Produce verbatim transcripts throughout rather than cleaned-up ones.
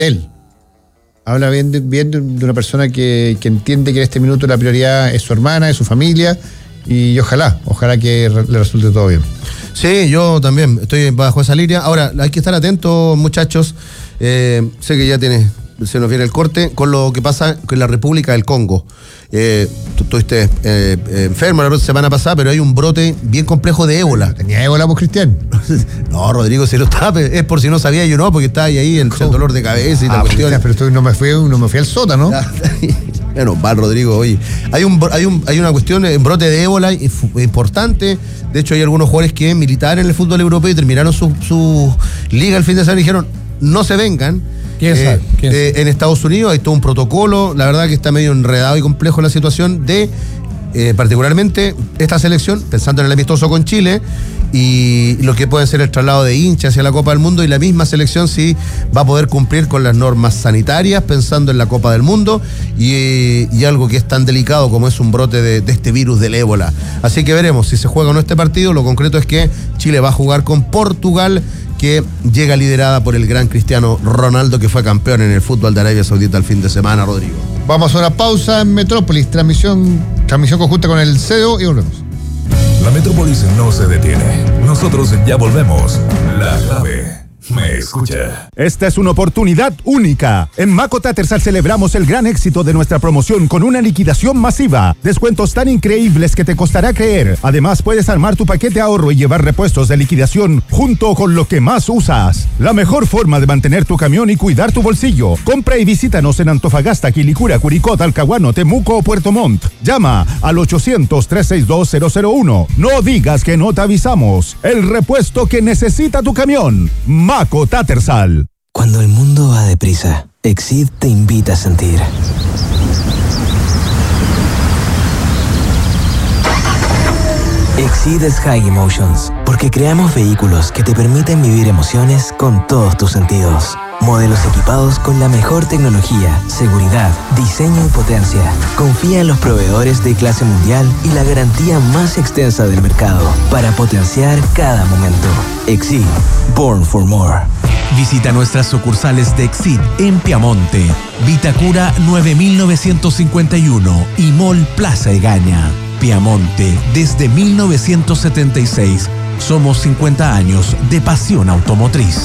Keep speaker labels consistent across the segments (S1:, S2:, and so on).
S1: Él. Habla bien de, bien de una persona que, que entiende que en este minuto la prioridad es su hermana, es su familia, y ojalá, ojalá que re, le resulte todo bien.
S2: Sí, yo también estoy bajo esa línea. Ahora, hay que estar atentos, muchachos. Eh, sé que ya tiene, se nos viene el corte, con lo que pasa con la República del Congo. Eh, tú estuviste eh, enfermo la semana pasada, pero hay un brote bien complejo de ébola.
S1: ¿Tenía ébola, pues, Cristian?
S2: No, Rodrigo, si lo estaba, es por si no sabía yo, no, porque estaba ahí, ahí el, el dolor de cabeza y
S1: ah,
S2: la cuestión.
S1: Pero estoy, no, me fui, no me fui al sótano.
S2: Bueno, va, Rodrigo, oye. Hay, un, hay, un, hay una cuestión, un brote de ébola importante. De hecho, hay algunos jugadores que militaron en el fútbol europeo y terminaron su, su liga el fin de semana y dijeron, no se vengan.
S1: ¿Quién sabe?
S2: Eh,
S1: ¿Quién
S2: eh,
S1: sabe?
S2: En Estados Unidos hay todo un protocolo, la verdad que está medio enredado y complejo la situación de, eh, particularmente, esta selección, pensando en el amistoso con Chile, y lo que puede ser el traslado de hinchas hacia la Copa del Mundo, y la misma selección sí va a poder cumplir con las normas sanitarias, pensando en la Copa del Mundo, y, y algo que es tan delicado como es un brote de, de este virus del ébola. Así que veremos si se juega o no este partido. Lo concreto es que Chile va a jugar con Portugal, que llega liderada por el gran Cristiano Ronaldo, que fue campeón en el fútbol de Arabia Saudita el fin de semana, Rodrigo.
S1: Vamos a una pausa en Metrópolis, transmisión, transmisión conjunta con el C E O y volvemos.
S3: La Metrópolis no se detiene. Nosotros ya volvemos. La clave. Me escucha.
S4: Esta es una oportunidad única. En Maco Tattersall celebramos el gran éxito de nuestra promoción con una liquidación masiva. Descuentos tan increíbles que te costará creer. Además, puedes armar tu paquete ahorro y llevar repuestos de liquidación junto con lo que más usas. La mejor forma de mantener tu camión y cuidar tu bolsillo. Compra y visítanos en Antofagasta, Quilicura, Curicó, Talcahuano, Temuco o Puerto Montt. Llama al ochocientos, trescientos sesenta y dos, cero cero uno. No digas que no te avisamos. El repuesto que necesita tu camión. Maco Tattersall.
S5: Cuando el mundo va deprisa, Exceed te invita a sentir. Exceed es High Emotions, porque creamos vehículos que te permiten vivir emociones con todos tus sentidos. Modelos equipados con la mejor tecnología, seguridad, diseño y potencia. Confía en los proveedores de clase mundial y la garantía más extensa del mercado para potenciar cada momento. Exceed, born for more.
S6: Visita nuestras sucursales de Exceed en Piamonte, Vitacura nueve mil novecientos cincuenta y uno y Mall Plaza Egaña. Piamonte, desde mil novecientos setenta y seis. Somos cincuenta años de pasión automotriz.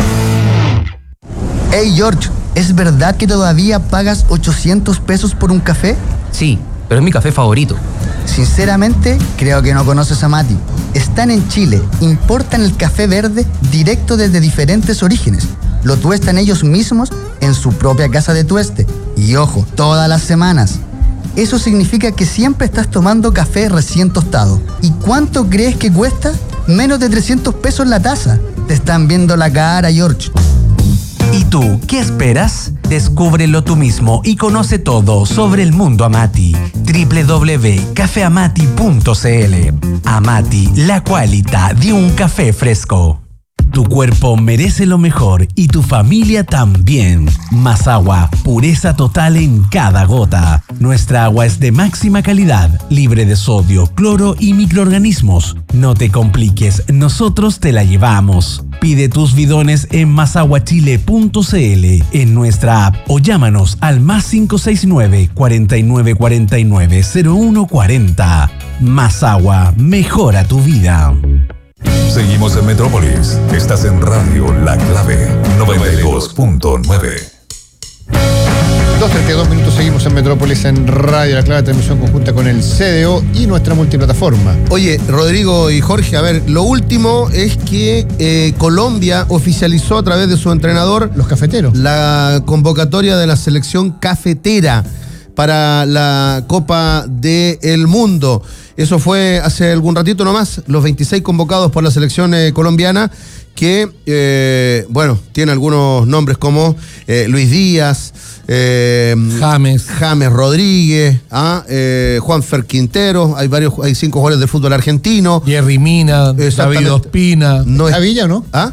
S7: Hey George, ¿es verdad que todavía pagas ochocientos pesos por un café?
S8: Sí, pero es mi café favorito.
S7: Sinceramente, creo que no conoces a Mati. Están en Chile, importan el café verde directo desde diferentes orígenes. Lo tuestan ellos mismos en su propia casa de tueste. Y ojo, todas las semanas. Eso significa que siempre estás tomando café recién tostado. ¿Y cuánto crees que cuesta? Menos de trescientos pesos la taza. Te están viendo la cara, George.
S6: ¿Y tú, qué esperas? Descúbrelo tú mismo y conoce todo sobre el mundo Amati. doble u doble u doble u punto café amati punto c l. Amati, la cualidad de un café fresco. Tu cuerpo merece lo mejor y tu familia también. Más agua, pureza total en cada gota. Nuestra agua es de máxima calidad, libre de sodio, cloro y microorganismos. No te compliques, nosotros te la llevamos. Pide tus bidones en masaguachile punto c l, en nuestra app, o llámanos al más cinco seis nueve, cuatro nueve cuatro nueve, cero uno cuatro cero. Más agua, mejora tu vida.
S3: Seguimos en Metrópolis. Estás en Radio La Clave noventa y dos punto nueve.
S1: dos treinta y dos minutos, seguimos en Metrópolis en Radio La Clave, transmisión conjunta con el C D O y nuestra multiplataforma.
S2: Oye, Rodrigo y Jorge, a ver, lo último es que eh, Colombia oficializó a través de su entrenador
S1: los cafeteros
S2: la convocatoria de la selección cafetera para la Copa del Mundo. Eso fue hace algún ratito nomás, los veintiséis convocados por la selección eh, colombiana, que, eh, bueno, tiene algunos nombres como eh, Luis Díaz, eh,
S9: James.
S2: James Rodríguez, ¿ah? eh, Juanfer Quintero, hay varios, hay cinco jugadores de fútbol argentino.
S9: Jerry Mina, David Ospina.
S2: No
S1: ¿A Villa o no?
S2: ¿Ah?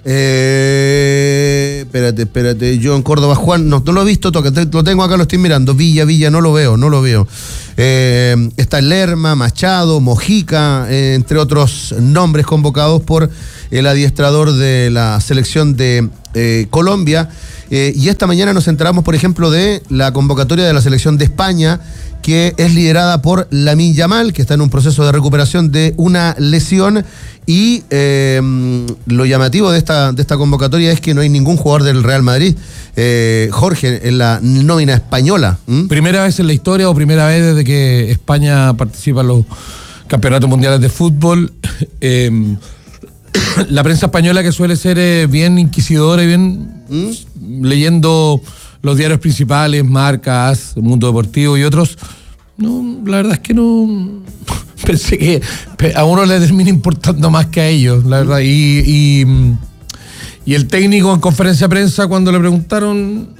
S2: Eh, espérate, espérate, yo en Córdoba, Juan, no, no lo he visto, toca, te, lo tengo acá, lo estoy mirando, Villa, Villa, no lo veo, no lo veo. Eh, está Lerma, Machado, Mojica, eh, entre otros nombres convocados por el adiestrador de la selección de eh, Colombia. Eh, y esta mañana nos enteramos, por ejemplo, de la convocatoria de la selección de España, que es liderada por Lamine Yamal, que está en un proceso de recuperación de una lesión. Y eh, lo llamativo de esta, de esta convocatoria es que no hay ningún jugador del Real Madrid, eh, Jorge, en la nómina española. ¿Mm?
S9: ¿Primera vez en la historia o primera vez desde que España participa en los campeonatos mundiales de fútbol? Eh, la prensa española, que suele ser eh, bien inquisidora y bien ¿Mm? leyendo los diarios principales, Marcas, Mundo Deportivo y otros, no, la verdad es que no... Pensé que a uno le termina importando más que a ellos, la verdad. Y, y, y el técnico en conferencia de prensa, cuando le preguntaron,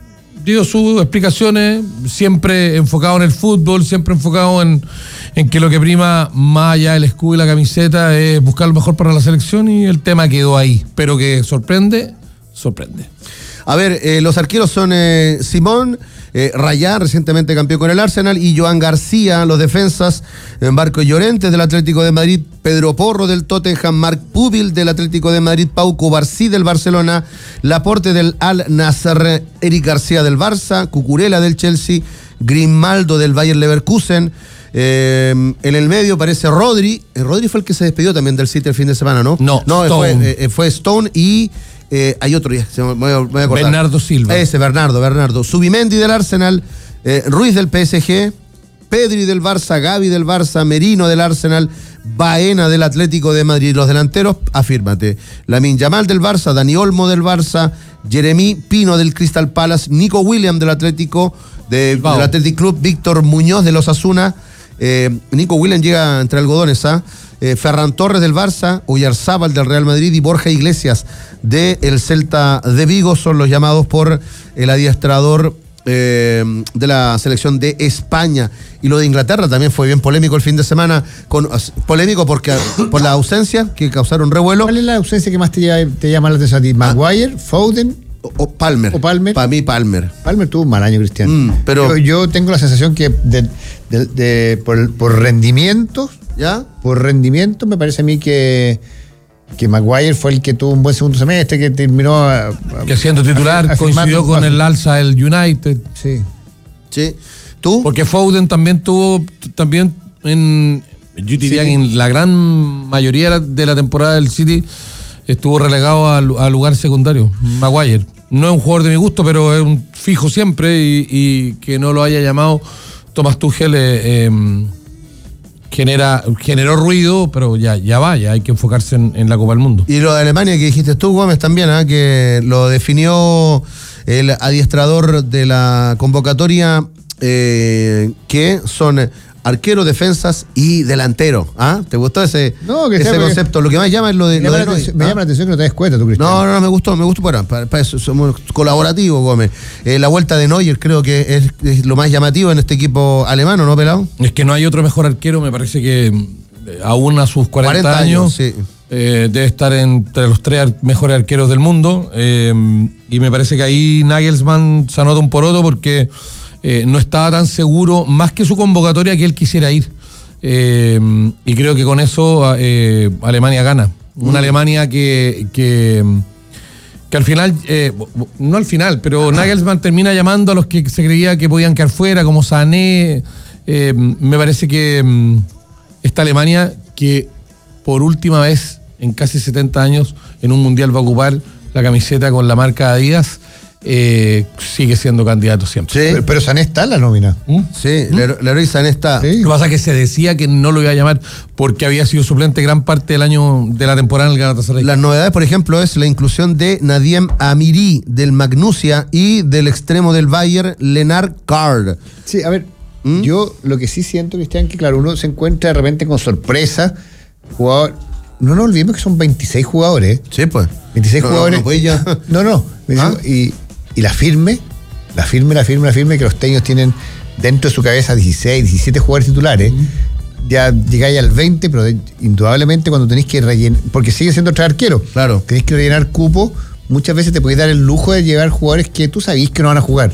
S9: dio sus explicaciones, siempre enfocado en el fútbol, siempre enfocado en, en que lo que prima más allá del escudo y la camiseta es buscar lo mejor para la selección, y el tema quedó ahí. Pero que sorprende, sorprende.
S2: A ver, eh, los arqueros son eh, Simón eh, Rayá, recientemente campeón con el Arsenal, y Joan García. Los defensas, eh, Marco Llorente del Atlético de Madrid, Pedro Porro del Tottenham, Marc Pubil del Atlético de Madrid, Pau Cubarsí del Barcelona, Laporte del Al Nassr, Eric García del Barça, Cucurella del Chelsea, Grimaldo del Bayer Leverkusen. Eh, en el medio parece Rodri. Eh, Rodri fue el que se despidió también del City el fin de semana, ¿no?
S9: No,
S2: no
S9: Stone.
S2: Fue, eh, fue Stone y... Eh, hay otro, ya, se me voy a, voy a acordar.
S9: Bernardo Silva.
S2: Ese, Bernardo, Bernardo. Subimendi del Arsenal, eh, Ruiz del P S G, Pedri del Barça, Gavi del Barça, Merino del Arsenal, Baena del Atlético de Madrid. Los delanteros, afírmate. Lamine Yamal del Barça, Dani Olmo del Barça, Jeremy Pino del Crystal Palace, Nico Williams del Atlético, de, del Athletic Club, Víctor Muñoz de los Osasuna. Eh, Nico Williams llega entre algodones, ¿ah? ¿eh? Eh, Ferran Torres del Barça, Oyarzábal del Real Madrid y Borja Iglesias del Celta de Vigo son los llamados por el adiestrador eh, de la selección de España. Y lo de Inglaterra también fue bien polémico el fin de semana, con, polémico porque por la ausencia que causaron revuelo.
S1: ¿Cuál es la ausencia que más te, te llama la atención a ti? ¿Maguire, ah. Foden
S2: o, o Palmer?
S1: ¿O Palmer?
S2: Para mí Palmer.
S1: Palmer tuvo un mal año, Cristian.
S2: Mm, pero
S1: yo, yo tengo la sensación que de, de, de, por, por rendimientos,
S2: ¿ya?
S1: Por rendimiento me parece a mí que, que Maguire fue el que tuvo un buen segundo semestre, que terminó a, a,
S9: que siendo titular a, a coincidió con el alza del United.
S1: Sí.
S2: Sí. ¿Tú?
S9: Porque Foden también tuvo, también en, yo diría sí. que en la gran mayoría de la temporada del City estuvo relegado a, a lugar secundario. Maguire. No es un jugador de mi gusto, pero es un fijo siempre, y, y que no lo haya llamado Thomas Tuchel eh, eh, genera, generó ruido, pero ya, ya va, ya hay que enfocarse en, en la Copa del Mundo.
S2: Y lo de Alemania que dijiste tú, Gómez, también, ¿eh? Que lo definió el adiestrador de la convocatoria, eh, que son arquero, defensas y delantero. ¿Ah? ¿Te gustó ese,
S1: no, que
S2: ese
S1: sea,
S2: concepto? Lo que más llama es lo de...
S1: Me,
S2: lo
S1: llama,
S2: de
S1: la atención,
S2: ¿ah?
S1: me llama la atención que no te des cuenta, tú, Cristian.
S2: No, no, no, me gustó, me gustó para, para, para eso somos colaborativos, Gómez. Eh, la vuelta de Neuer creo que es, es lo más llamativo en este equipo alemán, ¿no, Pelado?
S9: Es que no hay otro mejor arquero, me parece que aún a sus cuarenta, cuarenta años, sí. eh, debe estar entre los tres mejores arqueros del mundo, eh, y me parece que ahí Nagelsmann se anota un poroto porque eh, no estaba tan seguro, más que su convocatoria, que él quisiera ir. Eh, y creo que con eso eh, Alemania gana. Una mm. Alemania que, que, que al final, eh, no al final, pero Nagelsmann termina llamando a los que se creía que podían quedar fuera, como Sané. Eh, me parece que esta Alemania, que por última vez en casi setenta años en un mundial va a ocupar la camiseta con la marca Adidas, Eh, sigue siendo candidato siempre.
S2: Sí.
S1: Pero, pero Sané está en la nómina.
S2: ¿Mm? Sí, ¿Mm? Leroy Sané está.
S9: Sí. Lo que pasa es que se decía que no lo iba a llamar porque había sido suplente gran parte del año de la temporada en el Galatasaray.
S2: Las novedades, por ejemplo, es la inclusión de Nadiem Amiri del Magnusia y del extremo del Bayern, Lennart Card.
S1: Sí, a ver, ¿Mm? yo lo que sí siento, Cristian, que claro, uno se encuentra de repente con sorpresa, jugador. No nos olvidemos que son veintiséis jugadores.
S2: Sí, pues.
S1: veintiséis
S2: no,
S1: jugadores.
S2: No, no, ya.
S1: no, no.
S2: ¿Ah?
S1: Y, y la firme, la firme, la firme, la firme, que los teños tienen dentro de su cabeza dieciséis, diecisiete jugadores titulares. Mm. Ya llegáis al veinte, pero de, indudablemente cuando tenéis que rellenar, porque sigue siendo tres arqueros.
S2: Claro.
S1: Tenéis que rellenar cupo, muchas veces te podéis dar el lujo de llevar jugadores que tú sabís que no van a jugar.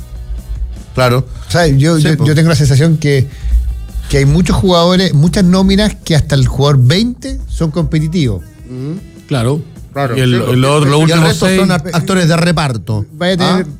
S2: Claro.
S1: O sea, yo, sí, yo, yo tengo la sensación que que hay muchos jugadores, muchas nóminas que hasta el jugador veinte son competitivos.
S9: Mm. Claro.
S2: Claro,
S9: y el,
S2: sí,
S9: el otro, los
S2: y el
S9: últimos
S2: resto
S9: seis.
S2: son actores de reparto.
S1: Vaya a tener,
S2: ¿Ah?